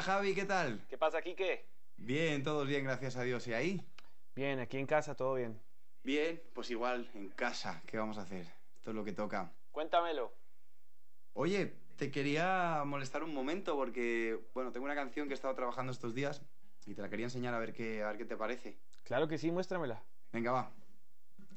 Javi, ¿qué tal? ¿Qué pasa, Quique? Bien, todos bien, gracias a Dios. ¿Y ahí? Bien, aquí en casa todo bien. Bien, pues igual, en casa. ¿Qué vamos a hacer? Esto es lo que toca. Cuéntamelo. Oye, te quería molestar un momento porque, bueno, tengo una canción que he estado trabajando estos días y te la quería enseñar a ver qué te parece. Claro que sí, muéstramela. Venga, va.